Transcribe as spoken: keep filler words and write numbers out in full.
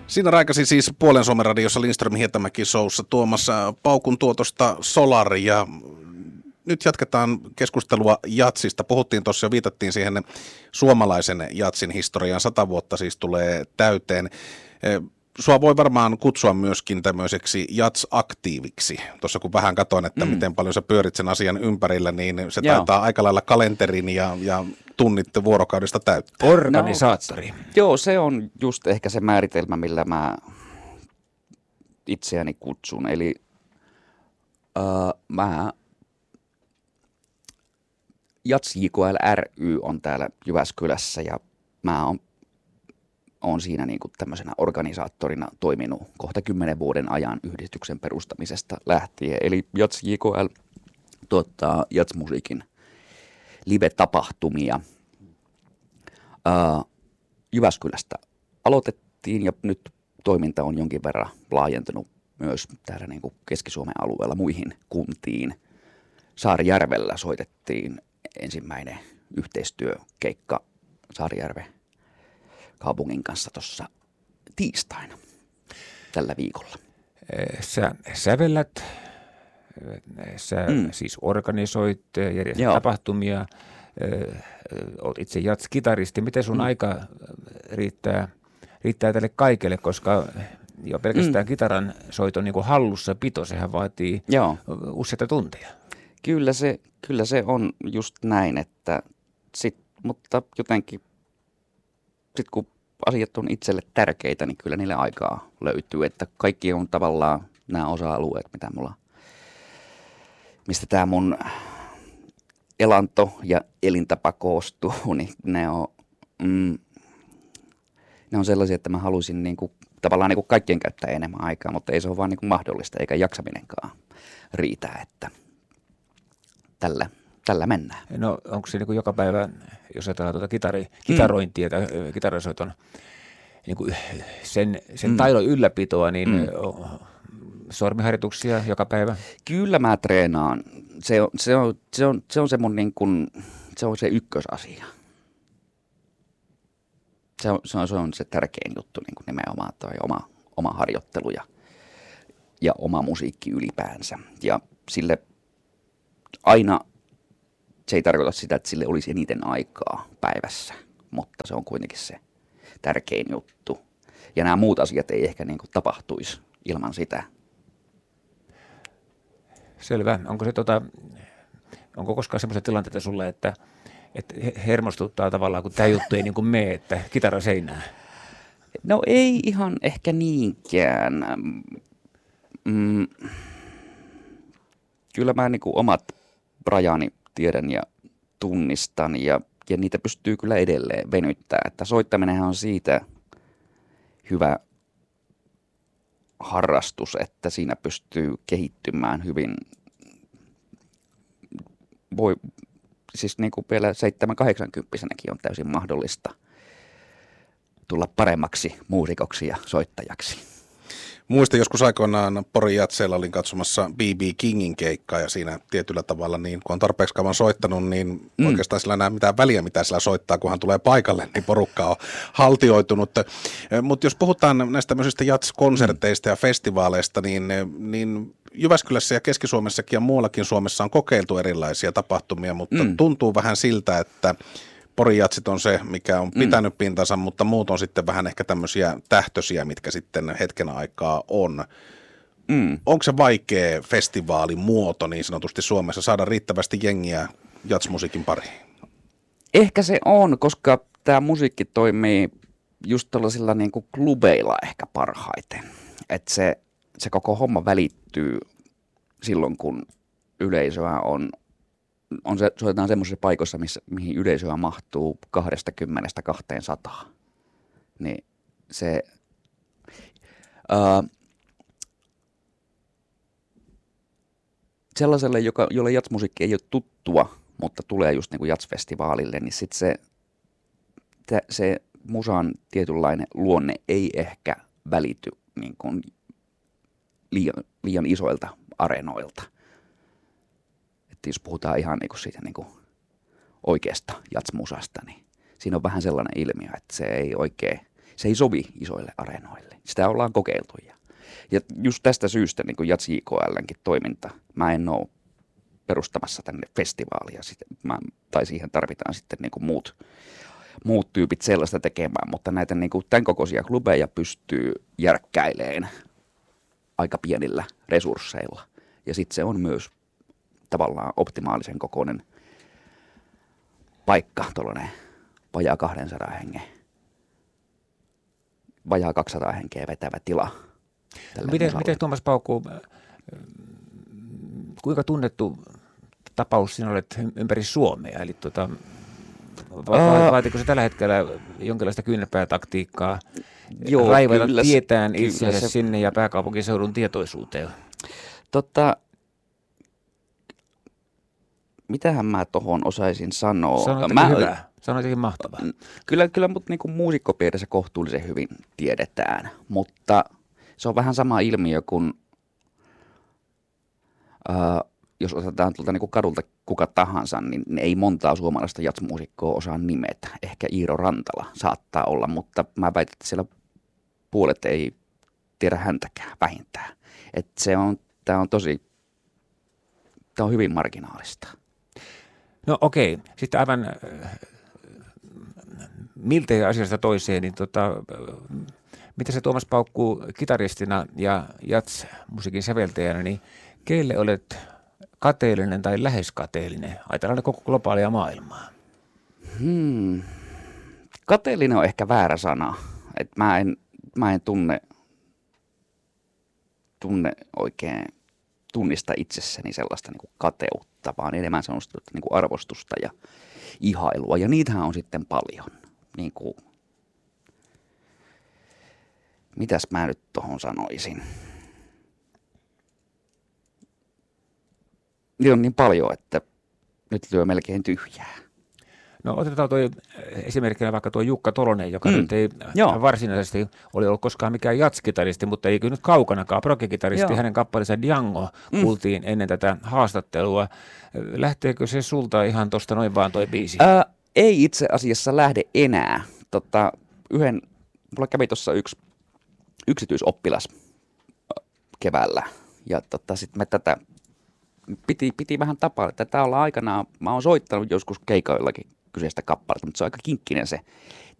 Siinä raikasi siis Puolen Suomen radiossa Lindström Hietamäki showssa tuomassa paukun tuotosta Solari, ja nyt jatketaan keskustelua jatsista. Puhuttiin tuossa ja viitattiin siihen suomalaisen jatsin historiaan. Sata vuotta siis tulee täyteen. Sua voi varmaan kutsua myöskin tämmöiseksi jats-aktiiviksi. Tuossa kun vähän katsoin, että mm. miten paljon sä pyörit sen asian ympärillä, niin se Joo. taitaa aika lailla kalenterin ja, ja tunnit vuorokaudesta täyttää. Organisaattori. No, joo, se on just ehkä se määritelmä, millä mä itseäni kutsun. Eli uh, mä, Jats J K L ry on täällä Jyväskylässä ja mä oon Olen siinä niin kuin tämmöisenä organisaattorina toiminut kohta kymmenen vuoden ajan yhdistyksen perustamisesta lähtien. Eli Jats J K L tuottaa jatsmusiikin live-tapahtumia. Uh, Jyväskylästä aloitettiin ja nyt toiminta on jonkin verran laajentunut myös täällä niin kuin Keski-Suomen alueella muihin kuntiin. Saarijärvellä soitettiin ensimmäinen yhteistyökeikka Saarijärven kaupungin kanssa tuossa tiistaina tällä viikolla. Sä sävellät, sä mm. siis organisoit, järjestät Joo. tapahtumia, olet itse jats-kitaristi. Miten sun mm. aika riittää, riittää tälle kaikelle, koska jo pelkästään mm. kitaran soiton niin kuin hallussa pito, sehän vaatii Joo. useita tunteja. Kyllä se, kyllä se on just näin, että sit, mutta jotenkin sitten kun asiat on itselle tärkeitä, niin kyllä niille aikaa löytyy, että kaikki on tavallaan nämä osa-alueet, mitä mulla, mistä tämä mun elanto ja elintapa koostuu, niin ne on, mm, ne on sellaisia, että mä haluaisin niinku, tavallaan niinku kaikkien käyttää enemmän aikaa, mutta ei se ole vaan niinku mahdollista, eikä jaksaminenkaan riitä, että tällä, tällä mennään. No onko se niinku joka päivä, jos ajatellaan tuota kitari, kitarointia tai mm. kitarasoiton niin kuin sen, sen mm. taidon ylläpitoa, niin mm. sormiharjoituksia joka päivä? Kyllä mä treenaan. Se on se, on, se, on, se, on se mun niin kuin, se on se ykkösasia. Se on se, on, se, on se tärkein juttu niin kuin nimenomaan toi oma, oma harjoittelu ja, ja oma musiikki ylipäänsä. Ja sille aina, se ei tarkoita sitä, että sille olisi eniten aikaa päivässä, mutta se on kuitenkin se tärkein juttu. Ja nämä muut asiat ei ehkä niin kuin tapahtuisi ilman sitä. Selvä. Onko se tota, onko koskaan semmoisia tilanteita sulle, että, että hermostuttaa tavallaan, kun tämä juttu ei niin kuin mene, että kitara seinään? No ei ihan ehkä niinkään. Mm, kyllä mä niin kuin omat rajani tiedän ja tunnistan ja Ja niitä pystyy kyllä edelleen venyttää. Että soittaminenhan on siitä hyvä harrastus, että siinä pystyy kehittymään hyvin. Voi, siis niin kuin vielä seitsemän kahdeksankymppisenäkin on täysin mahdollista tulla paremmaksi muusikoksi ja soittajaksi. Muistan joskus aikoinaan Porin jatseilla olin katsomassa B B Kingin keikkaa ja siinä tietyllä tavalla, niin kun on tarpeeksi kauan soittanut, niin mm. oikeastaan sillä näe mitään väliä, mitä sillä soittaa, kun hän tulee paikalle, niin porukka on haltioitunut. Mutta jos puhutaan näistä tämmöisistä jats-konserteista ja festivaaleista, niin, niin Jyväskylässä ja Keski-Suomessakin ja muuallakin Suomessa on kokeiltu erilaisia tapahtumia, mutta mm. tuntuu vähän siltä, että Porin jatsit on se, mikä on pitänyt mm. pintansa, mutta muut on sitten vähän ehkä tämmöisiä tähtöisiä, mitkä sitten hetken aikaa on. Mm. Onko se vaikea festivaalimuoto niin sanotusti Suomessa saada riittävästi jengiä jatsmusiikin pariin? Ehkä se on, koska tämä musiikki toimii just tällaisilla niin kuin klubeilla ehkä parhaiten. Että se, se koko homma välittyy silloin, kun yleisöä on On se, soitetaan semmoisissa paikoissa, missä, mihin yleisöä mahtuu kaksikymmentä kaksisataa. Niin se, ää, sellaiselle, joka, jolle jatsmusiikki ei ole tuttua, mutta tulee just niin kuin jatsfestivaalille, niin sit se, te, se musan tietynlainen luonne ei ehkä välity niin kuin liian, liian isoilta areenoilta. Jos puhutaan ihan niinku siitä niinku oikeasta jatsmusasta, niin siinä on vähän sellainen ilmiö, että se ei oikein se ei sovi isoille areenoille. Sitä ollaan kokeiltu. Ja, ja just tästä syystä niin kuin Jats J K L:nkin toiminta, mä en ole perustamassa tänne festivaalia, mä, tai siihen tarvitaan sitten niin kuin muut, muut tyypit sellaista tekemään, mutta näitä niin kuin tämän kokoisia klubeja pystyy järkkäileen aika pienillä resursseilla. Ja sitten se on myös tavallaan optimaalisen kokoinen paikka, tuollainen vajaa kahdensadan hengen, vajaa kaksisataa henkeä vetävä tila. Miten, miten Tuomas Paukku, kuinka tunnettu tapaus sinä olet ympäri Suomea? Eli tuota, va- vaatiko se tällä hetkellä jonkinlaista kyynärpää taktiikkaa raivata tietään itsensä se sinne ja pääkaupunkiseudun tietoisuuteen? Tota, mitähän mä tohon osaisin sanoa? Sanoit mä, hyvä. Sanoit jotenkin mahtavaa. Kyllä, kyllä mutta niin kuin muusikkopiirissä kohtuullisen hyvin tiedetään, mutta se on vähän sama ilmiö kuin, äh, jos otetaan tuolta niin kuin kadulta kuka tahansa, niin ei montaa suomalaista jatsmuusikkoa osaa nimetä. Ehkä Iiro Rantala saattaa olla, mutta mä väitän, että siellä puolet ei tiedä häntäkään vähintään. Että se on, tää on tosi, tää on hyvin marginaalista. No okei, sitten aivan miltei asiasta toiseen, niin tota, mitä se Tuomas Paukku kitaristina ja jats-musiikin säveltäjänä, niin keille olet kateellinen tai lähes kateellinen? Ajatellaan koko globaalia maailmaa. Hmm. Kateellinen on ehkä väärä sana. Et mä, en, mä en tunne, tunne oikein tunnista itsessäni sellaista niin kuin kateutta, vaan enemmän sellaista niin kuin arvostusta ja ihailua. Ja niitähän on sitten paljon. Niin kuin, mitäs mä nyt tohon sanoisin? Niitä on niin paljon, että nyt lyö melkein tyhjää. No otetaan tuo esimerkkinä vaikka tuo Jukka Tolonen, joka mm. nyt ei Joo. varsinaisesti ole ollut koskaan mikään jatskitaristi, mutta ei kyllä nyt kaukanakaan progekitaristi. Hänen kappaleensa Django mm. kuultiin ennen tätä haastattelua. Lähteekö se sulta ihan tuosta noin vaan toi biisi? Ää, ei itse asiassa lähde enää. Tota, yhden, mulla kävi tuossa yksi yksityisoppilas keväällä ja tota, sitten me tätä Piti, piti vähän tapaa, että tämä ollaan aikanaan, mä oon soittanut joskus keikoillakin kyseistä kappaletta, mutta se on aika kinkkinen se